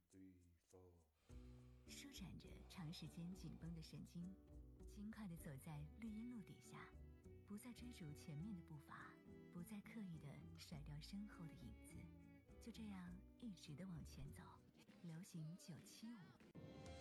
舒展着长时间紧绷的神经，轻快地走在绿荫路底下，不再追逐前面的步伐，不再刻意地甩掉身后的影子，就这样一直地往前走。流行975。